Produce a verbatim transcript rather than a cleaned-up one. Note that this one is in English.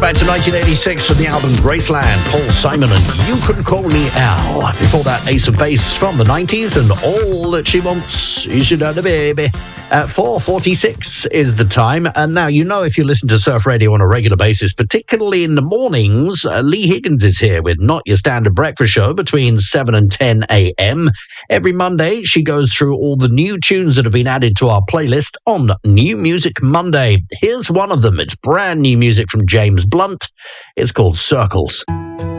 back to nineteen eighty-six from the album Graceland, Paul Simon and You Could Call Me Al. Before that, Ace of Base from the nineties and All That She Wants Is You Know the Baby. At four forty-six is the time. And now, you know, if you listen to Surf Radio on a regular basis, particularly in the mornings, uh, Lee Higgins is here with Not Your Standard Breakfast Show between seven and ten a.m. Every Monday, she goes through all the new tunes that have been added to our playlist on New Music Monday. Here's one of them. It's brand new music from James Blunt. It's called Circles.